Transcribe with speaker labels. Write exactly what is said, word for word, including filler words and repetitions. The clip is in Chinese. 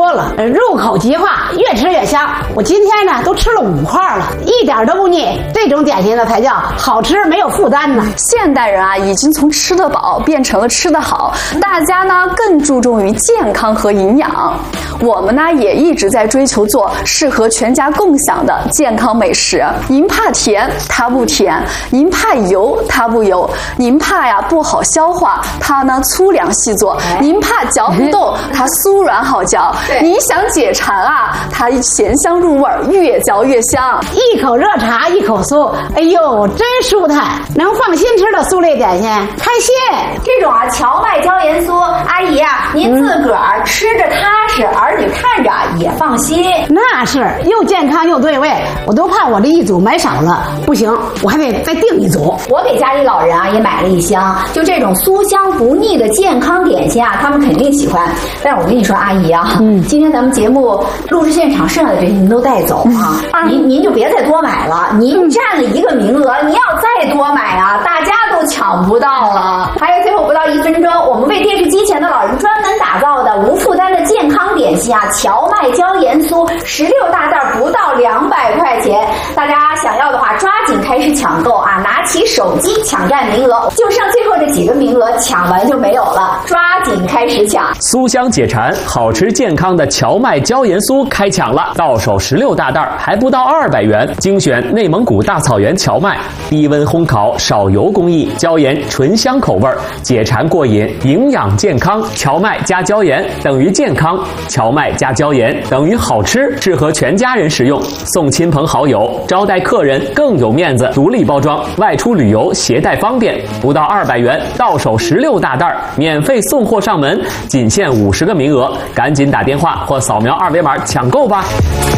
Speaker 1: 多了，入口即化，越吃越香。我今天呢都吃了五块了，一点都不腻。这种点心呢才叫好吃没有负担呢。
Speaker 2: 现代人啊，已经从吃得饱变成了吃得好，大家呢更注重于健康和营养。我们呢也一直在追求做适合全家共享的健康美食。您怕甜，它不甜；您怕油，它不油；您怕呀不好消化，它呢粗粮细做；您怕嚼不动，它酥软好嚼；您想解馋啊，它咸香入味，越嚼越香。
Speaker 1: 一口热茶，一口酥，哎呦，真舒坦！能放心吃的酥类点心，开心。
Speaker 3: 这种啊荞麦椒盐酥，阿姨啊，您自个儿吃着踏实，儿女看着也放心。
Speaker 1: 那是又健康又对味，我都怕我这一组买少了，不行，我还得再订一组。
Speaker 3: 我给家里老人啊也买了一箱，就这种酥香不腻的健康点心啊，他们肯定喜欢。但是我跟你说，阿姨啊，嗯，今天咱们节目录制现场剩下的这些您都带走啊，嗯、您您就别再多买了，您占了一个名额，您要再多买啊，大家都抢不到了。还有最后不到一分钟，我们为电视机前的老人专门打造的无负担的健康点心啊，荞麦椒盐酥，十六大袋不到两百块钱，大家想要的话抓紧开始抢购啊！拿起手机抢占名额，就剩最后这几个名额，抢完就没有了，抓紧开始抢！
Speaker 4: 酥香解馋，好吃健康的荞麦椒盐酥开抢了，到手十六大袋，还不到二百元，精选内蒙古大草原荞麦，低温烘烤，少油工艺，椒盐醇香口味，解馋过瘾，营养健康。荞麦加椒盐等于健康，荞麦加椒盐等于好吃，适合全家人食用，送亲朋好友，招待客人更有面子。独立包装，外出旅游携带方便，不到二百元，到手十六大袋，免费送货上门，仅限五十个名额，赶紧打电话或扫描二维码抢购吧。